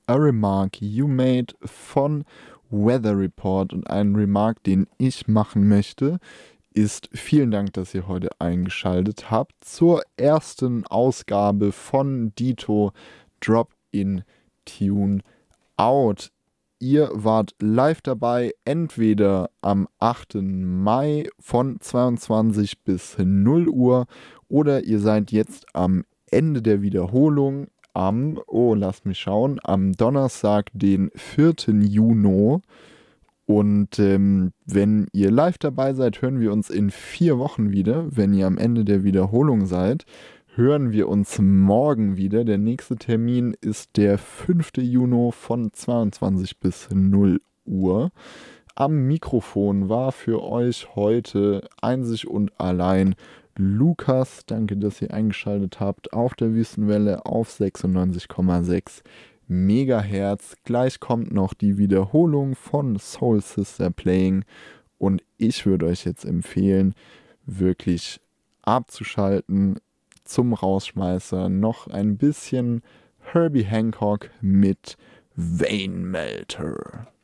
A Remark You Made von Weather Report. Und ein Remark, den ich machen möchte, ist: vielen Dank, dass ihr heute eingeschaltet habt zur ersten Ausgabe von Dito Drop in Tune Out. Ihr wart live dabei, entweder am 8. Mai von 22 bis 0 Uhr oder ihr seid jetzt am Ende der Wiederholung lasst mich schauen, am Donnerstag, den 4. Juni. Und wenn ihr live dabei seid, hören wir uns in 4 Wochen wieder. Wenn ihr am Ende der Wiederholung seid, hören wir uns morgen wieder. Der nächste Termin ist der 5. Juni von 22 bis 0 Uhr. Am Mikrofon war für euch heute einzig und allein Lukas. Danke, dass ihr eingeschaltet habt auf der Wüstenwelle auf 96,6 Megahertz. Gleich kommt noch die Wiederholung von Soul Sister Playing und ich würde euch jetzt empfehlen, wirklich abzuschalten, zum Rausschmeißer noch ein bisschen Herbie Hancock mit Vein Melter.